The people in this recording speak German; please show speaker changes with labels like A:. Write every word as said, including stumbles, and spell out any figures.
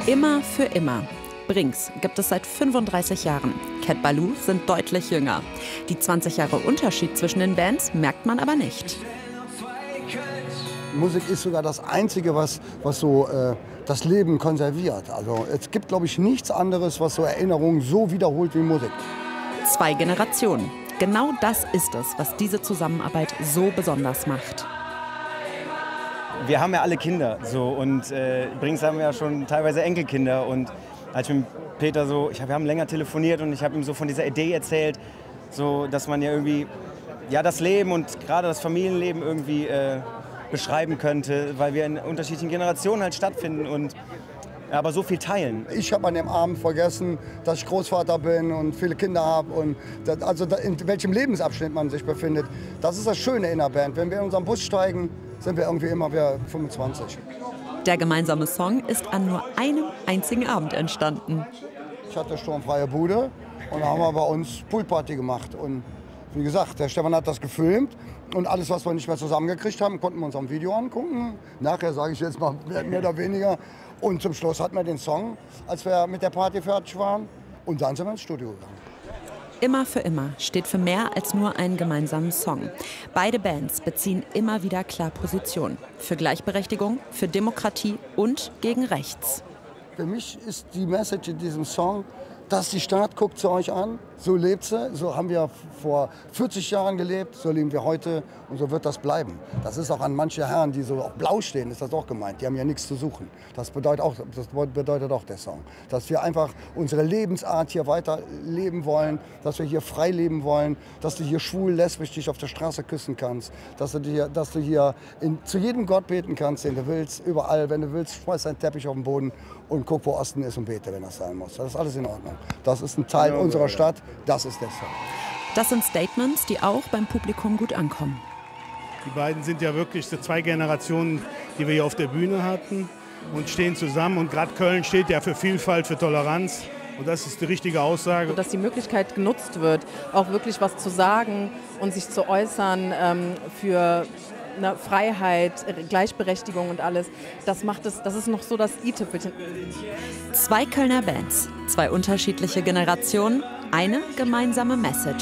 A: Immer für immer. Brings gibt es seit fünfunddreißig Jahren. Cat Ballou sind deutlich jünger. Die zwanzig Jahre Unterschied zwischen den Bands merkt man aber nicht.
B: Musik ist sogar das Einzige, was, was so äh, das Leben konserviert. Also es gibt, glaube ich, nichts anderes, was so Erinnerungen so wiederholt wie Musik.
A: Zwei Generationen. Genau das ist es, was diese Zusammenarbeit so besonders macht.
C: Wir haben ja alle Kinder so, und äh, Brings haben ja schon teilweise Enkelkinder. Und als ich mit Peter so, ich hab, wir haben länger telefoniert und ich habe ihm so von dieser Idee erzählt, so, dass man ja irgendwie ja, das Leben und gerade das Familienleben irgendwie äh, beschreiben könnte, weil wir in unterschiedlichen Generationen halt stattfinden und aber so viel teilen.
B: Ich habe an dem Abend vergessen, dass ich Großvater bin und viele Kinder habe und das, also in welchem Lebensabschnitt man sich befindet. Das ist das Schöne in der Band. Wenn wir in unseren Bus steigen, sind wir irgendwie immer wieder fünfundzwanzig.
A: Der gemeinsame Song ist an nur einem einzigen Abend entstanden.
B: Ich hatte sturmfreie Bude und da haben wir bei uns Poolparty gemacht. Und wie gesagt, der Stefan hat das gefilmt und alles, was wir nicht mehr zusammengekriegt haben, konnten wir uns am Video angucken. Nachher sage ich jetzt mal mehr oder weniger. Und zum Schluss hatten wir den Song, als wir mit der Party fertig waren. Und dann sind wir ins Studio gegangen.
A: Immer für immer steht für mehr als nur einen gemeinsamen Song. Beide Bands beziehen immer wieder klar Position. Für Gleichberechtigung, für Demokratie und gegen rechts.
B: Für mich ist die Message in diesem Song, dass die Stadt guckt sie euch an, so lebt sie, so haben wir vor vierzig Jahren gelebt, so leben wir heute und so wird das bleiben. Das ist auch an manche Herren, die so auf blau stehen, ist das auch gemeint. Die haben ja nichts zu suchen. Das bedeutet auch, das bedeutet auch der Song. Dass wir einfach unsere Lebensart hier weiter leben wollen, dass wir hier frei leben wollen, dass du hier schwul, lesbisch dich auf der Straße küssen kannst, dass du hier, dass du hier in, zu jedem Gott beten kannst, den du willst, überall. Wenn du willst, schmeiß einen Teppich auf den Boden und guck, wo Osten ist und bete, wenn das sein muss. Das ist alles in Ordnung. Das ist ein Teil unserer Stadt, das ist der Song.
A: Das sind Statements, die auch beim Publikum gut ankommen.
D: Die beiden sind ja wirklich so zwei Generationen, die wir hier auf der Bühne hatten und stehen zusammen. Und gerade Köln steht ja für Vielfalt, für Toleranz. Und das ist die richtige Aussage.
E: Dass die Möglichkeit genutzt wird, auch wirklich was zu sagen und sich zu äußern ähm, für eine Freiheit, Gleichberechtigung und alles, das macht es, das ist noch so das i-Tüpfelchen.
A: Zwei Kölner Bands, zwei unterschiedliche Generationen, eine gemeinsame Message.